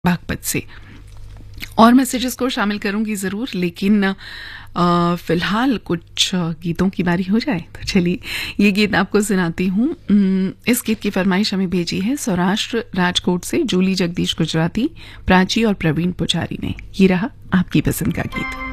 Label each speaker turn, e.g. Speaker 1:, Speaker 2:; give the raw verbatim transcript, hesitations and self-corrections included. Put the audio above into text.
Speaker 1: बागपत से। और मैसेजेस को शामिल करूंगी ज़रूर, लेकिन आ, फिलहाल कुछ गीतों की बारी हो जाए तो चलिए ये गीत आपको सुनाती हूँ। इस गीत की फरमाइश हमें भेजी है सौराष्ट्र राजकोट से जूली जगदीश गुजराती, प्राची और प्रवीण पुजारी ने। ये रहा आपकी पसंद का गीत।